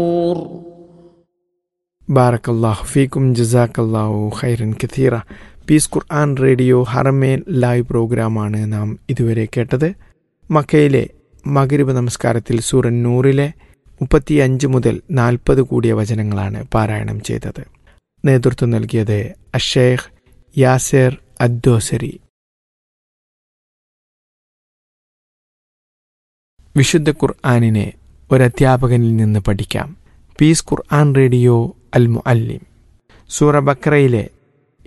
ബാറക്കല്ലാഹു ഫീക്കും ജസാക്കല്ലാഹു ഖൈറൻ കഥീറ. പീസ് ഖുർആൻ റേഡിയോ ഹറമേൻ ലൈവ് പ്രോഗ്രാമാണ് നാം ഇതുവരെ കേട്ടത്. മക്കയിലെ മഗ്രിബ് നമസ്കാരത്തിൽ സൂറ നൂറിലെ 35 മുതൽ 40 കൂടിയ വചനങ്ങളാണ് പാരായണം ചെയ്തത്. നേതൃത്വം നൽകിയത് അഷേഖ് യാസർ അദ്ദോസരി. വിശുദ്ധ ഖുർആനിനെ ഒരധ്യാപകനിൽ നിന്ന് പഠിക്കാം. പീസ് ഖുർആൻ റേഡിയോ അൽ മുഅല്ലിം. സൂറ ബഖറയിലെ